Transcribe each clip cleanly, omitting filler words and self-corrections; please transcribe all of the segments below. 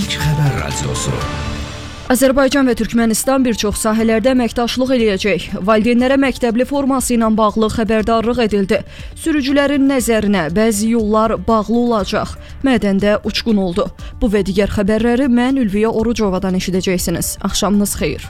İlk Xəbər Radiosu. Azərbaycan və Türkmənistan bir çox sahələrdə əməkdaşlıq eləyəcək. Valideynlərə məktəbli forması ilə bağlı xəbərdarlıq edildi. Sürücülərin nəzərinə bəzi yollar bağlı olacaq. Mədəndə uçqun oldu. Bu və digər xəbərləri mən Ülviyə Orucovadan eşidəcəksiniz. Axşamınız xeyir.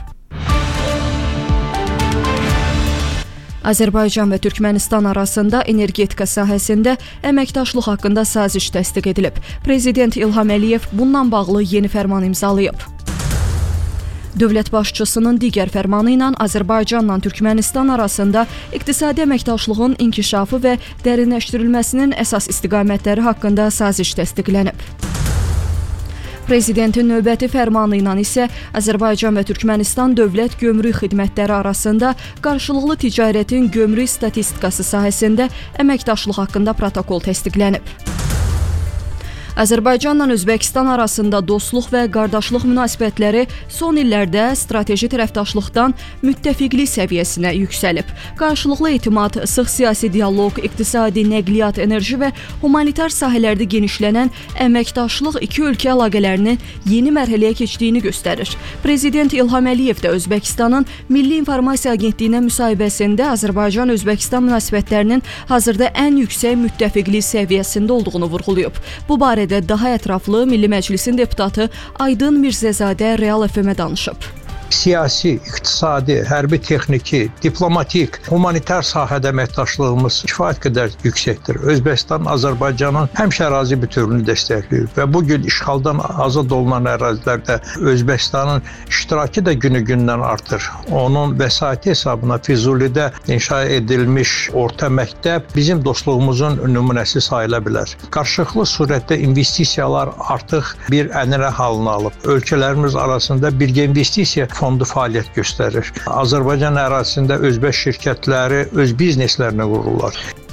Azərbaycan və Türkmənistan arasında energetika sahəsində əməkdaşlıq haqqında saziş təsdiq edilib. Prezident İlham Əliyev bununla bağlı yeni fərman imzalayıb. Dövlət başçısının digər fərmanı ilə Azərbaycanla Türkmənistan arasında iqtisadi əməkdaşlığın inkişafı və dərinləşdirilməsinin əsas istiqamətləri haqqında saziş təsdiqlənib. Prezidentin növbəti fərmanı ilə isə Azərbaycan və Türkmənistan dövlət gömrük xidmətləri arasında qarşılıqlı ticarətin gömrük statistikası sahəsində əməkdaşlıq haqqında protokol təsdiqlənib. Azərbaycanla Özbəkistan arasında dostluq və qardaşlıq münasibətləri son illərdə strateji tərəfdaşlıqdan müttəfiqlik səviyyəsinə yüksəlib. Qarşılıqlı etimad, sıx siyasi dialoq, iqtisadi, nəqliyyat, enerji və humanitar sahələrdə genişlənən əməkdaşlıq iki ölkə əlaqələrinin yeni mərhələyə keçdiyini göstərir. Prezident İlham Əliyev də Özbəkistanın Milli İnformasiya Agentliyinə müsahibəsində Azərbaycan-Özbəkistan münasibətlərinin hazırda ən yüksək müttəfiqlik səviyyəsində olduğunu vurğulayıb. Bu barədə daha ətraflı Milli Məclisin deputatı Aydın Mirzəzadə Real FM-ə danışıb. Siyasi, iqtisadi, hərbi texniki, diplomatik, humanitar sahədə əməkdaşlığımız kifayət qədər yüksəkdir. Özbəkistan Azərbaycanın həmişə ərazi bütövlüyünü dəstəkləyir və bu gün işğaldan azad olunan ərazilərdə Özbəkistanın iştirakı da günü-gündən artır. Onun vəsaiti hesabına Füzulidə inşa edilmiş orta məktəb bizim dostluğumuzun nümunəsi sayıla bilər. Qarşılıqlı surətdə investisiyalar artıq bir ənənə halını alıb. Ölkələrimiz arasında birgə investisiya fondu fəaliyyət göstərir. Azərbaycan ərazisində özbək şirkətləri öz bizneslərini qururlar.